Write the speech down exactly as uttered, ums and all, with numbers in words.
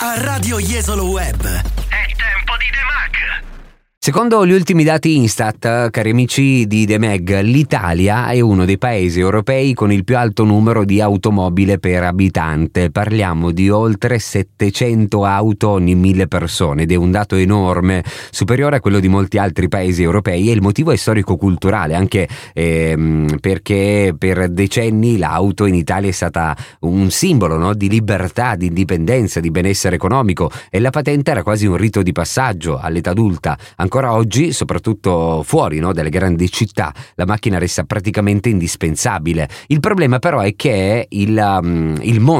A Radio Jesolo Web. È tempo di The Mag. Secondo gli ultimi dati Instat, cari amici di The Mag, l'Italia è uno dei paesi europei con il più alto numero di automobili per abitante. Parliamo di oltre settecento auto ogni mille persone ed è un dato enorme, superiore a quello di molti altri paesi europei, e il motivo è storico-culturale, anche ehm, perché per decenni l'auto in Italia è stata un simbolo, no? Di libertà, di indipendenza, di benessere economico, e la patente era quasi un rito di passaggio all'età adulta. Ancora oggi, soprattutto fuori, no, dalle grandi città, la macchina resta praticamente indispensabile. Il problema però è che il, um, il mondo